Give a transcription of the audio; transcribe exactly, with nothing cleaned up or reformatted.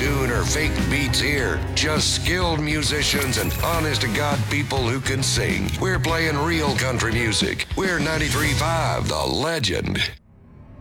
tune or fake beats here. Just skilled musicians and honest-to-God people who can sing. We're playing real country music. We're ninety-three point five, The Legend.